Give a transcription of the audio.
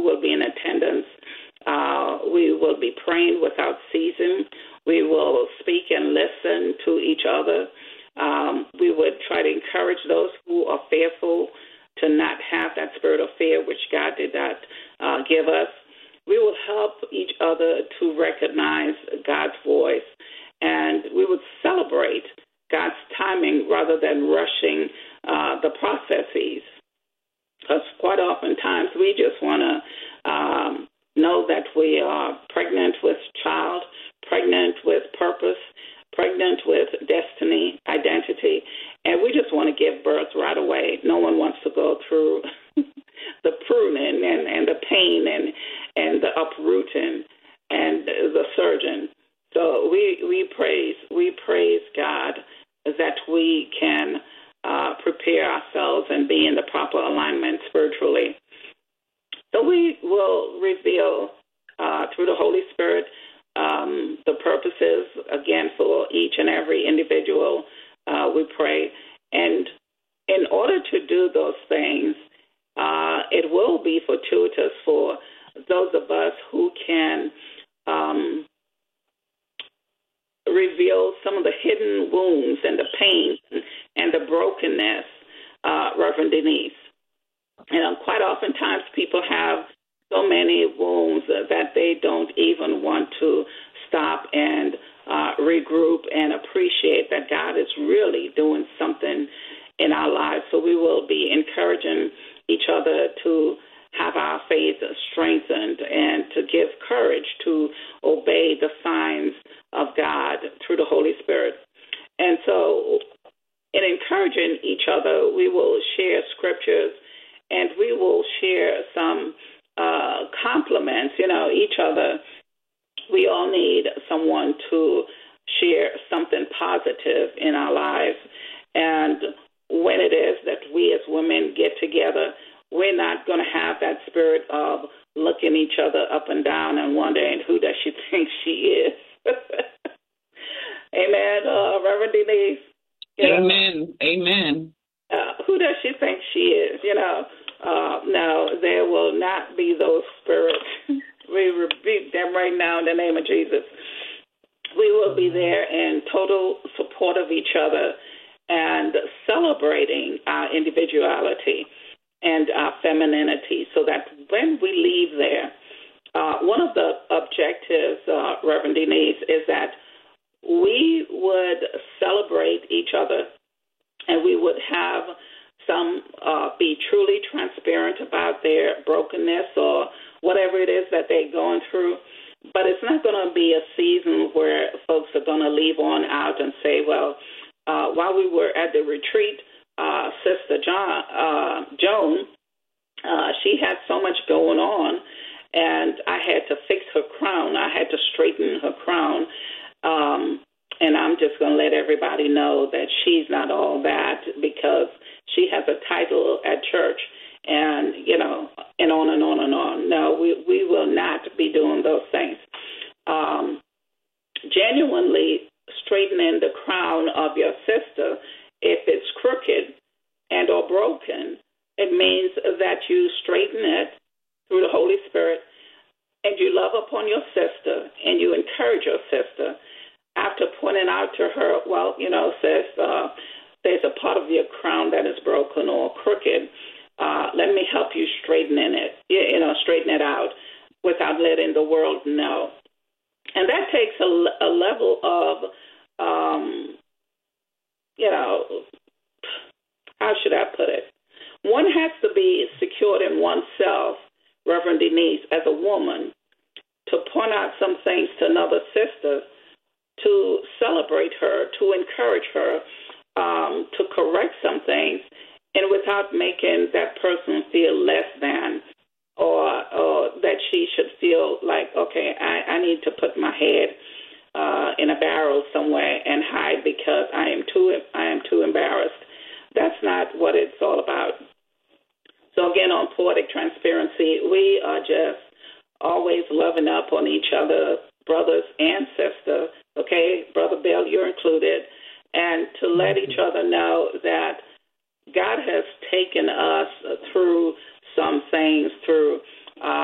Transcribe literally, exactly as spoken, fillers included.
will be in attendance. Uh, we will be praying without ceasing. We will speak and listen to each other. Um, we would try to encourage those who are fearful to not have that spirit of fear, which God did not uh, give us. We will help each other to recognize God's voice, and we would celebrate God's timing rather than rushing uh, the processes. Because quite oftentimes we just want to um, know that we are pregnant with child, pregnant with purpose, pregnant with destiny, identity, and we just want to give birth right away. No one wants to go through the pruning and, and the pain and, and the uprooting and the surgeon. So we, we praise we praise God that we can uh, prepare ourselves and be in the proper alignment spiritually. So we will reveal uh, through the Holy Spirit um, the purposes, again, for each and every individual, uh, we pray. And in order to do those things, uh, it will be fortuitous for those of us who can um, reveal some of the hidden wounds and the pain and the brokenness, uh, Reverend Denise. And quite oftentimes people have so many wounds that they don't even want to stop and uh, regroup and appreciate that God is really doing something in our lives. So we will be encouraging each other to have our faith strengthened and to give courage to obey the signs of God through the Holy Spirit. And so in encouraging each other, we will share scriptures and we will share some uh, compliments, you know, each other. We all need someone to share something positive in our lives. And when it is that we as women get together, we're not going to have that spirit of looking each other up and down and wondering who does she think she is. Amen, uh, Reverend Denise. You know, Amen. Amen. Uh, who does she think she is? You know, uh, no, there will not be those spirits. We rebuke them right now in the name of Jesus. We will be there in total support of each other and celebrating our individuality and our femininity, so that when we leave there, uh, one of the objectives, uh, Reverend Denise, is that we would celebrate each other and we would have some uh, be truly transparent about their brokenness or whatever it is that they're going through. But it's not going to be a season where folks are going to leave on out and say, well, uh, while we were at the retreat, uh, Sister John, uh, Joan, uh, she had so much going on, and I had to fix her crown. I had to straighten her crown. Um, and I'm just going to let everybody know that she's not all that because she has a title at church. And, you know, and on and on and on. No, we, we will not be doing those things. Um, genuinely straightening the crown of your sister, if it's crooked and or broken, it means that you straighten it through the Holy Spirit and you love upon your sister and you encourage your sister after pointing out to her, well, you know, sis, uh, there's a part of your crown that is broken or crooked. Uh, let me help you straighten it, you know, straighten it out without letting the world know. And that takes a, a level of, um, you know, how should I put it? One has to be secured in oneself, Reverend Denise, as a woman, to point out some things to another sister, to celebrate her, to encourage her, um, to correct some things, and without making that person feel less than or, or that she should feel like, okay, I, I need to put my head uh, in a barrel somewhere and hide because I am too I am too embarrassed. That's not what it's all about. So again, on Poetic Transparency, we are just always loving up on each other, brothers and sisters, okay? Brother Bill, you're included. And to let each other know that